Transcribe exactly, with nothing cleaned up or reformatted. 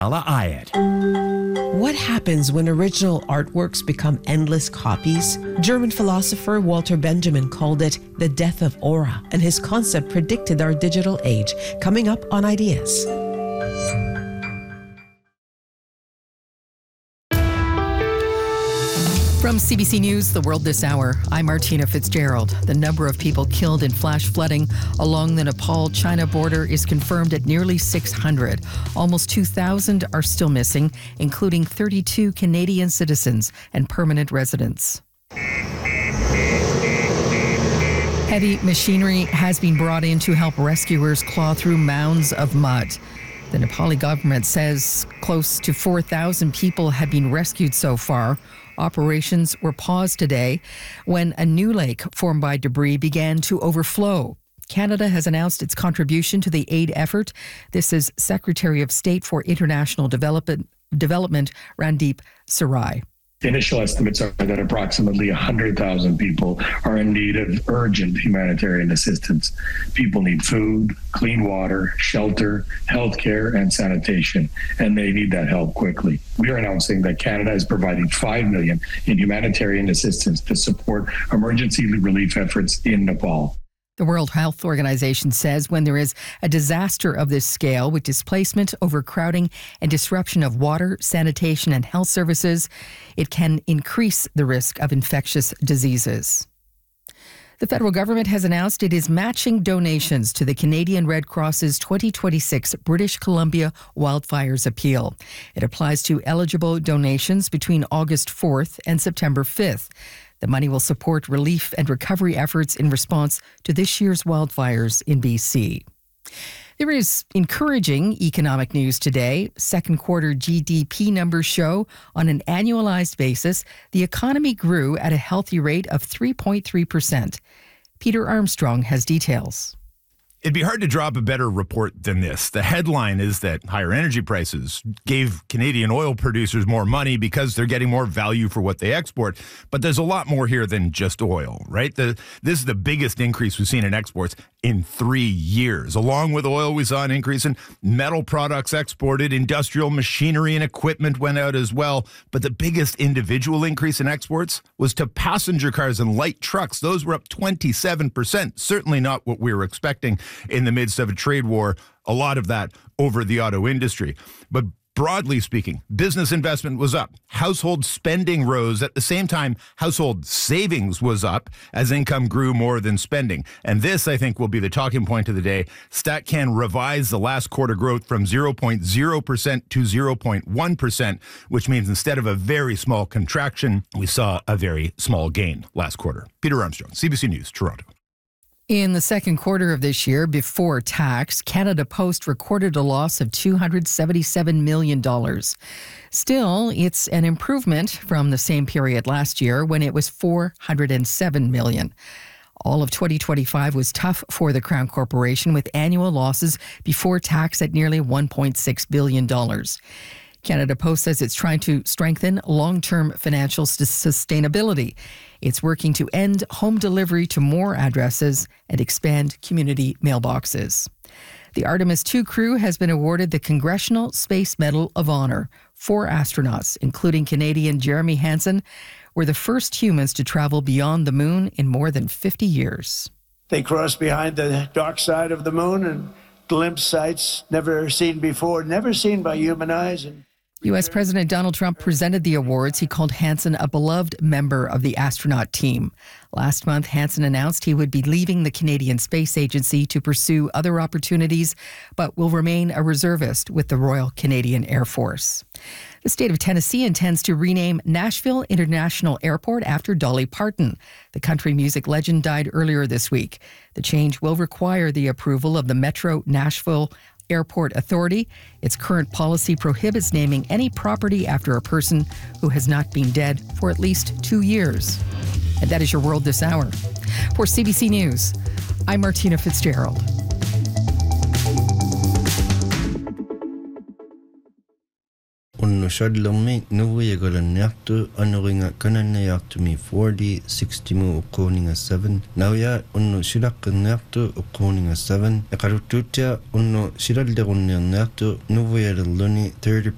Ala Ayed. What happens when original artworks become endless copies? German philosopher Walter Benjamin called it the death of aura, and his concept predicted our digital age. Coming up on Ideas. From C B C News, The World This Hour, I'm Martina Fitzgerald. The number of people killed in flash flooding along the Nepal-China border is confirmed at nearly six hundred. Almost two thousand are still missing, including thirty-two Canadian citizens and permanent residents. Heavy machinery has been brought in to help rescuers claw through mounds of mud. The Nepali government says close to four thousand people have been rescued so far. Operations were paused today when a new lake formed by debris began to overflow. Canada has announced its contribution to the aid effort. This is Secretary of State for International Development, Development Randeep Sarai. The initial estimates are that approximately one hundred thousand people are in need of urgent humanitarian assistance. People need food, clean water, shelter, healthcare, and sanitation, and they need that help quickly. We are announcing that Canada is providing five million dollars in humanitarian assistance to support emergency relief efforts in Nepal. The World Health Organization says when there is a disaster of this scale with displacement, overcrowding, and disruption of water, sanitation, and health services, it can increase the risk of infectious diseases. The federal government has announced it is matching donations to the Canadian Red Cross's twenty twenty-six British Columbia wildfires appeal. It applies to eligible donations between August fourth and September fifth. The money will support relief and recovery efforts in response to this year's wildfires in B C. There is encouraging economic news today. Second quarter G D P numbers show on an annualized basis, the economy grew at a healthy rate of three point three percent. Peter Armstrong has details. It'd be hard to draw up a better report than this. The headline is that higher energy prices gave Canadian oil producers more money because they're getting more value for what they export. But there's a lot more here than just oil, right? The, this is the biggest increase we've seen in exports in three years. Along with oil, we saw an increase in metal products exported. Industrial machinery and equipment went out as well. But the biggest individual increase in exports was to passenger cars and light trucks. Those were up twenty-seven percent. Certainly not what we were expecting in the midst of a trade war, a lot of that over the auto industry. But broadly speaking, business investment was up. Household spending rose. At the same time, household savings was up as income grew more than spending. And this, I think, will be the talking point of the day. StatCan revised the last quarter growth from zero point zero percent to zero point one percent, which means instead of a very small contraction, we saw a very small gain last quarter. Peter Armstrong, C B C News, Toronto. In the second quarter of this year, before tax, Canada Post recorded a loss of two hundred seventy-seven million dollars. Still, it's an improvement from the same period last year when it was four hundred seven million dollars. All of twenty twenty-five was tough for the Crown Corporation, with annual losses before tax at nearly one point six billion dollars. Canada Post says it's trying to strengthen long-term financial sustainability. It's working to end home delivery to more addresses and expand community mailboxes. The Artemis two crew has been awarded the Congressional Space Medal of Honor. Four astronauts, including Canadian Jeremy Hansen, were the first humans to travel beyond the moon in more than fifty years. They crossed behind the dark side of the moon and glimpsed sights never seen before, never seen by human eyes. And U S President Donald Trump presented the awards. He called Hansen a beloved member of the astronaut team. Last month, Hansen announced he would be leaving the Canadian Space Agency to pursue other opportunities, but will remain a reservist with the Royal Canadian Air Force. The state of Tennessee intends to rename Nashville International Airport after Dolly Parton. The country music legend died earlier this week. The change will require the approval of the Metro Nashville Airport Authority. Its current policy prohibits naming any property after a person who has not been dead for at least two years. And that is your World This Hour. For C B C News, I'm Martina Fitzgerald. Unno shadlami nuwe galannyartu anuringa kanannayartumi forty sixty-mu uqquuninga seven nawya unno shilaqqinniartu uqquuninga seven eqaluttuuttia unno shilallerunniarniartu nuweyallerluni thirty